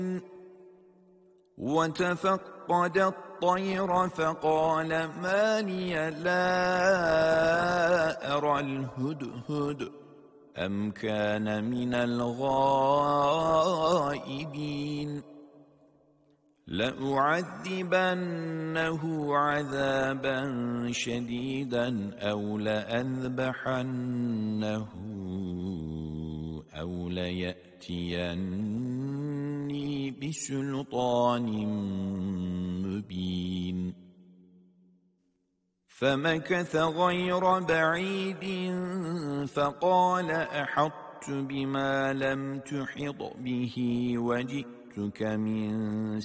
وتفقد الطير فقال ما لي لا أرى الهدهد أم كان من الغائبين لأعذبنه عذابا شديدا أو لأذبحنه أو ليأتيني بسلطان مبين فمكث غير بعيد فقال أحطت بما لم تحط به وجئتك من